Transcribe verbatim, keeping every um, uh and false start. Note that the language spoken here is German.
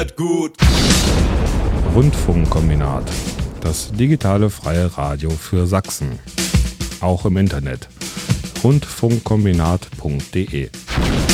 wird gut. Rundfunkkombinat. Das digitale freie Radio für Sachsen. Auch im Internet. rundfunkkombinat punkt de